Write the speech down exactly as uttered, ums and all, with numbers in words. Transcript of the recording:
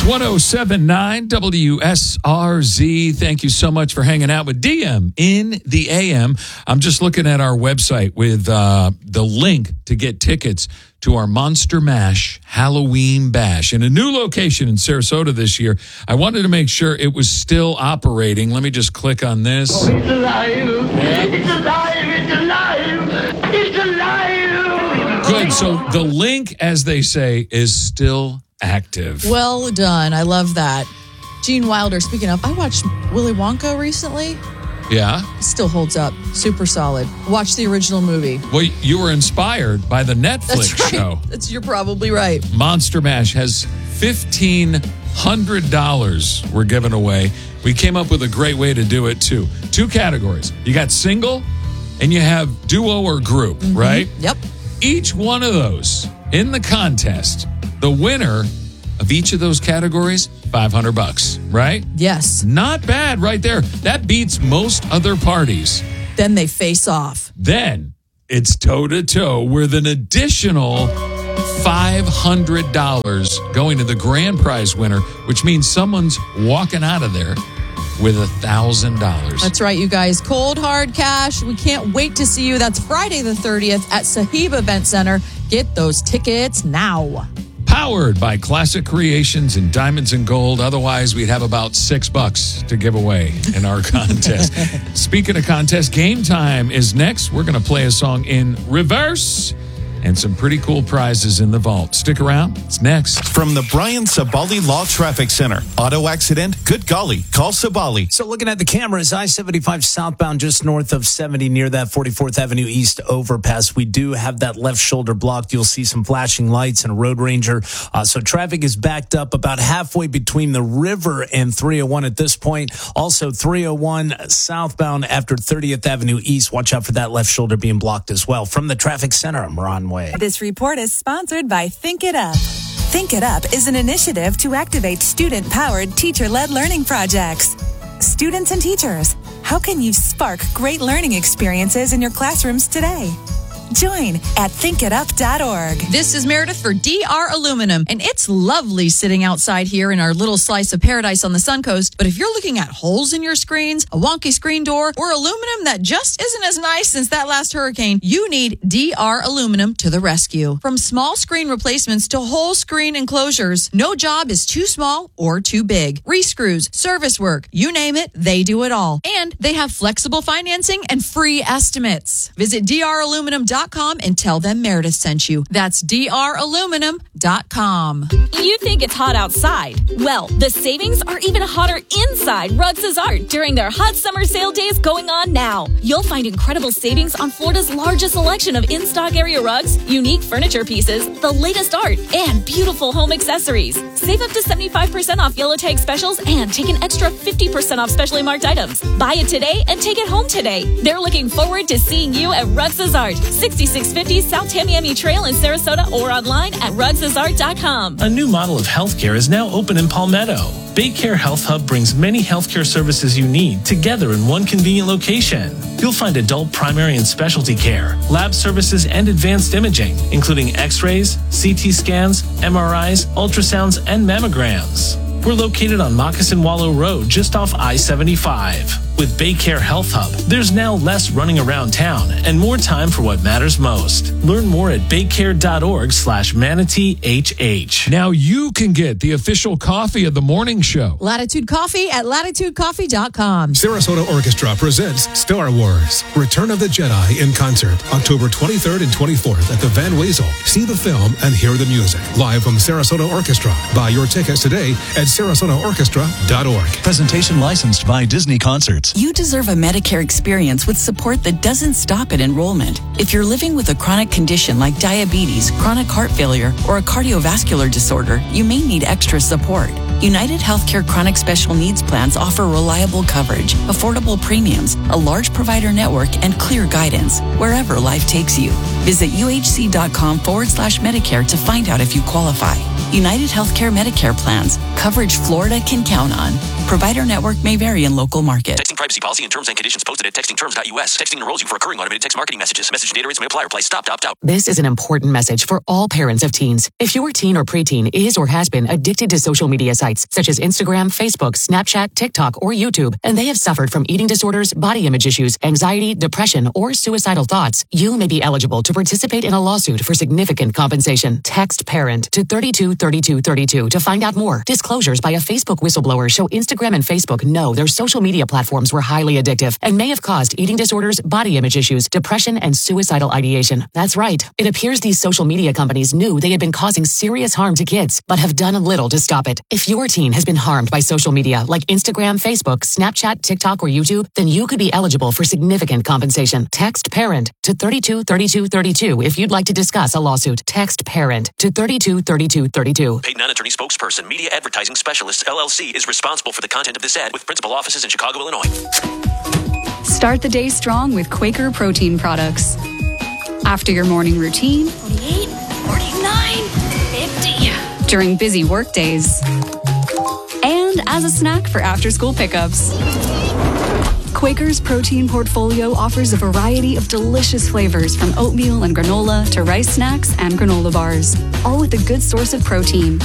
one oh seven point nine W S R Z. Thank you so much for hanging out with D M in the A M. I'm just looking at our website with uh, the link to get tickets to our Monster Mash Halloween Bash in a new location in Sarasota this year. I wanted to make sure it was still operating. Let me just click on this. Oh, it's alive. It's alive. It's alive. It's alive. Good. So the link, as they say, is still active. Well done. I love that. Gene Wilder, speaking of, I watched Willy Wonka recently. Yeah? It still holds up. Super solid. Watch the original movie. Well, you were inspired by the Netflix That's right. show. That's, you're probably right. Monster Mash has fifteen hundred dollars we're giving away. We came up with a great way to do it, too. Two categories. You got single and you have duo or group, mm-hmm. right? Yep. Each one of those in the contest, the winner of each of those categories, five hundred bucks, right? Yes. Not bad right there. That beats most other parties. Then they face off. Then it's toe-to-toe with an additional five hundred dollars going to the grand prize winner, which means someone's walking out of there with one thousand dollars. That's right, you guys. Cold, hard cash. We can't wait to see you. That's Friday the thirtieth at Sahib Event Center. Get those tickets now. Powered by Classic Creations and Diamonds and Gold. Otherwise, we'd have about six bucks to give away in our contest. Speaking of contest, Game Time is next. We're going to play a song in reverse and some pretty cool prizes in the vault. Stick around. It's next. From the Brian Sabali Law Traffic Center. Auto accident? Good golly. Call Sabali. So looking at the cameras, I seventy-five southbound just north of seventy near that forty-fourth Avenue East overpass. We do have that left shoulder blocked. You'll see some flashing lights and a road ranger. Uh, so traffic is backed up about halfway between the river and three oh one at this point. Also three oh one southbound after thirtieth Avenue East. Watch out for that left shoulder being blocked as well. From the traffic center, I'm Ron Way. This report is sponsored by Think It Up. Think It Up is an initiative to activate student-powered, teacher-led learning projects. Students and teachers, how can you spark great learning experiences in your classrooms today? Join at think it up dot org. This is Meredith for D R Aluminum, and it's lovely sitting outside here in our little slice of paradise on the Suncoast. But if you're looking at holes in your screens, a wonky screen door, or aluminum that just isn't as nice since that last hurricane, you need D R Aluminum to the rescue. From small screen replacements to whole screen enclosures, no job is too small or too big. Rescrews, service work, you name it, they do it all. And they have flexible financing and free estimates. Visit D R aluminum dot com and tell them Meredith sent you. That's D R aluminum dot com. You think it's hot outside? Well, the savings are even hotter inside Rugs' Art during their hot summer sale days going on now. You'll find incredible savings on Florida's largest selection of in-stock area rugs, unique furniture pieces, the latest art, and beautiful home accessories. Save up to seventy-five percent off yellow tag specials and take an extra fifty percent off specially marked items. Buy it today and take it home today. They're looking forward to seeing you at Rugs' Art, sixty-six fifty South Tamiami Trail in Sarasota, or online at rugs art dot com. A new model of healthcare is now open in Palmetto. Baycare Health Hub brings many healthcare services you need together in one convenient location. You'll find adult primary and specialty care, lab services, and advanced imaging, including x-rays, C T scans, M R Is, ultrasounds, and mammograms. We're located on Moccasin Wallow Road, just off I seventy-five. With Baycare Health Hub, there's now less running around town and more time for what matters most. Learn more at baycare.org slash manatee HH. Now you can get the official coffee of the morning show. Latitude Coffee at latitude coffee dot com. Sarasota Orchestra presents Star Wars, Return of the Jedi in concert, October twenty-third and twenty-fourth at the Van Wezel. See the film and hear the music. Live from Sarasota Orchestra. Buy your tickets today at sarasota orchestra dot org. Presentation licensed by Disney Concerts. You deserve a Medicare experience with support that doesn't stop at enrollment. If you're living with a chronic condition like diabetes, chronic heart failure, or a cardiovascular disorder, you may need extra support. United Healthcare Chronic Special Needs Plans offer reliable coverage, affordable premiums, a large provider network, and clear guidance wherever life takes you. Visit uhc.com forward slash Medicare to find out if you qualify. United Healthcare Medicare plans. Coverage Florida can count on. Provider network may vary in local markets. Texting privacy policy and terms and conditions posted at texting terms dot U S. Texting enrolls you for recurring automated text marketing messages. Message data rates may apply. Reply stop to opt out. This is an important message for all parents of teens. If your teen or preteen is or has been addicted to social media sites such as Instagram, Facebook, Snapchat, TikTok, or YouTube, and they have suffered from eating disorders, body image issues, anxiety, depression, or suicidal thoughts, you may be eligible to participate in a lawsuit for significant compensation. Text PARENT to thirty-two thirty-two thirty-two to find out more. Disclosures by a Facebook whistleblower show Instagram and Facebook know their social media platforms were highly addictive and may have caused eating disorders, body image issues, depression, and suicidal ideation. That's right. It appears these social media companies knew they had been causing serious harm to kids, but have done little to stop it. If your teen has been harmed by social media like Instagram, Facebook, Snapchat, TikTok, or YouTube, then you could be eligible for significant compensation. Text PARENT to thirty-two thirty-two thirty-two if you'd like to discuss a lawsuit. Text PARENT to thirty-two thirty-two thirty-two. Paid non-attorney spokesperson, Media Advertising Specialists, L L C, is responsible for the content of this ad with principal offices in Chicago, Illinois. Start the day strong with Quaker protein products. After your morning routine, forty-eight, forty-nine, fifty. During busy work days, and as a snack for after-school pickups. Quaker's protein portfolio offers a variety of delicious flavors from oatmeal and granola to rice snacks and granola bars, all with a good source of protein.